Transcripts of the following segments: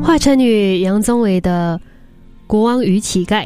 华晨宇、杨宗纬的《国王与乞丐》。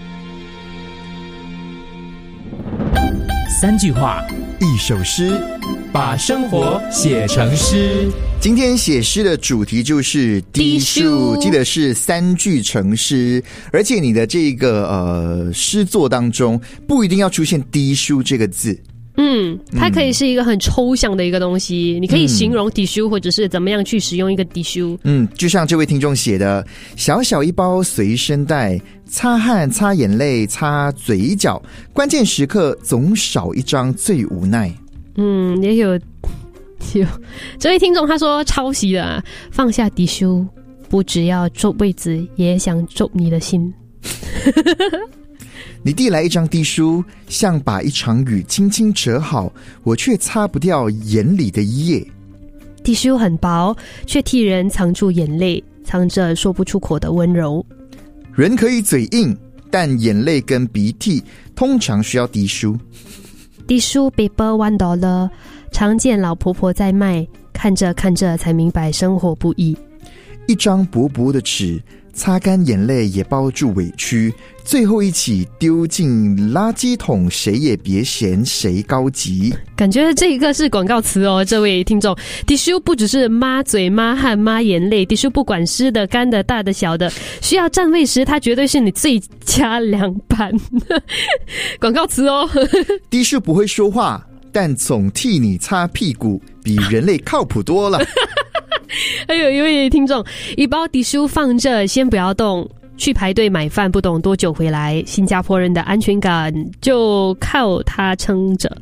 3句话 1首诗， 把生活写成诗。 今天写诗的主题就是低书，记得是3句成诗，而且你的这个诗作当中不一定要出现低书这个字。 它可以是一个很抽象的一个东西，你可以形容低书，或者是怎么样去使用一个低书。 就像这位听众写的，小小一包随身带，擦汗擦眼泪擦嘴角，关键时刻总少一张最无奈。 也有这位听众他说抄袭的啊，放下低书，不只要皱位子，也想皱你的心。 你递来一张低书，像把一场雨轻轻折好，我却擦不掉眼里的夜。 低书很薄，却替人藏住眼泪，藏着说不出口的温柔。 人可以嘴硬，但眼泪跟鼻涕通常需要低书。 低书paper $1，常见老婆婆在卖，看着看着才明白生活不易。 一张薄薄的纸，擦干眼泪也包住委屈，最后一起丢进垃圾桶，谁也别嫌谁高级。 感觉这个是广告词哦，这位听众。滴书不只是抹嘴、抹汗、抹眼泪，滴书不管湿的、干的、大的、小的，需要占位时，它绝对是你最佳良伴。广告词哦。 滴书不会说话，但总替你擦屁股，比人类靠谱多了。 还有一位听众，一包滴书放着，先不要动，去排队买饭，不懂多久回来。新加坡人的安全感就靠它撑着。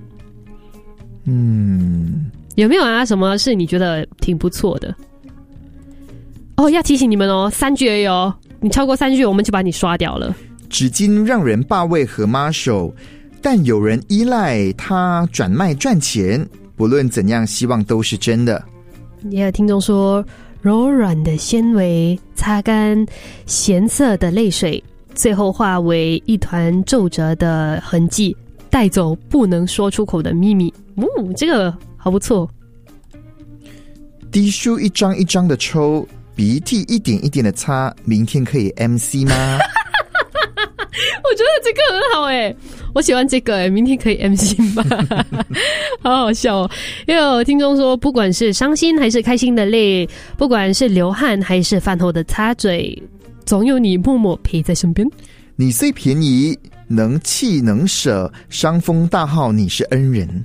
有没有啊？什么是你觉得挺不错的？要提醒你们哦，3句而已哦，你超过3句，我们就把你刷掉了。 纸巾让人霸位和抹手，但有人依赖它转卖赚钱，不论怎样，希望都是真的。 也有听众说，柔软的纤维擦干咸涩的泪水，最后化为一团皱褶的痕迹，带走不能说出口的秘密。这个好不错。 滴书一张一张的抽，鼻涕一点一点的擦，明天可以 MC 吗？ 我觉得这个很好耶，我喜欢这个耶，明天可以 MC 吗？好好笑哦。因为有听众说，不管是伤心还是开心的泪，不管是流汗还是饭后的擦嘴，总有你默默陪在身边。 你虽便宜，能弃能舍，伤风大号你是恩人。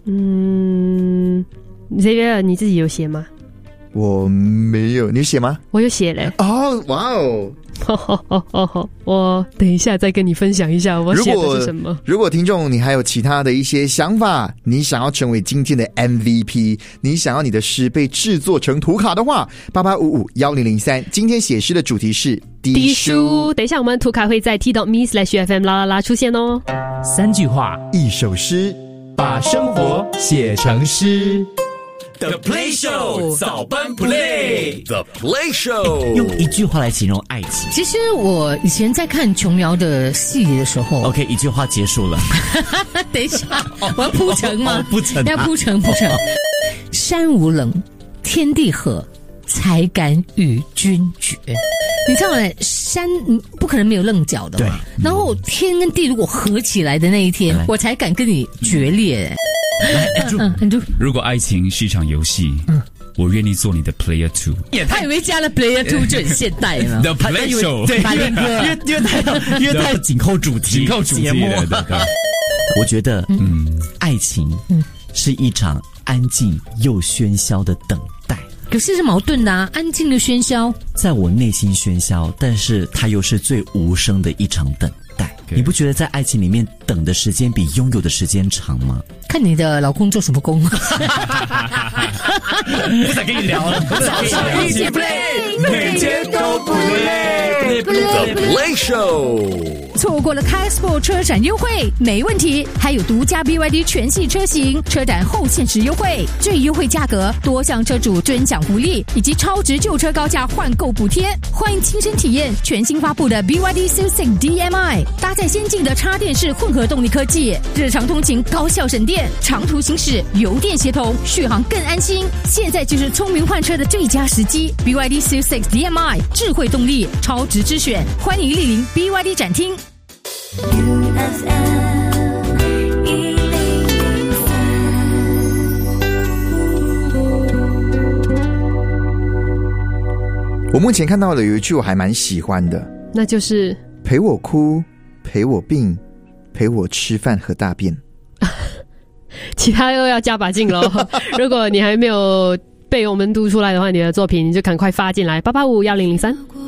这个你自己有写吗？ 我没有，你有写吗？ 我有写嘞。 哇哦！ 我等一下再跟你分享一下我写的是什么。 如果听众你还有其他的一些想法，你想要成为今天的 MVP， 你想要你的诗被制作成图卡的话，88551003。今天写诗的主题是低书。 等一下我们图卡会在 t.me/FM 啦啦啦出现哦。 3句话 1首诗， 把生活写成诗。The Play Show 早班 Play The Play Show 用1句话来形容爱情。 其实我以前在看琼瑶的戏的时候 OK， 1句话结束了。 等一下，我要铺陈吗？ 铺陈要铺陈。山无棱，天地合，才敢与君绝。你知道吗？山不可能没有棱角的嘛。然后天跟地如果合起来的那一天，我才敢跟你决裂。 如果爱情是一场游戏，我愿意做你的 Player 2。 他以为加了 Player 2就很现代了。 The Play Show， 对，因为他要紧扣主题，节目。我觉得，爱情是一场安静又喧嚣的等待。 可是是矛盾的啊，安静的喧嚣， 在我内心喧嚣，但是它又是最无声的一场等待。你不觉得在爱情里面等的时间比拥有的时间长吗？ 看你的老公做什么工。 不想跟你聊了。早上一起 play， 每天都不累。 The Play Show。 错过了 K-Sport 车展优惠没问题，还有独家 BYD 全系车型车展后限时优惠，最优惠价格，多项车主尊享福利，以及超值旧车高价换购补贴。欢迎亲身体验全新发布的 BYD Siu-Sing DM-i， 搭载先进的插电式混合动力科技，日常通勤高效省电，长途行驶油电协同，续航更安心。 现在就是聪明换车的最佳时机。BYD C6 DM-i 智慧动力，超值之选，欢迎莅临 BYD 展厅。 我目前看到的有一句我还蛮喜欢的， 那就是陪我哭，陪我病，陪我吃饭和大便。 其他又要加把劲咯。如果你还没有被我们读出来的话，你的作品你就赶快发进来，8851003。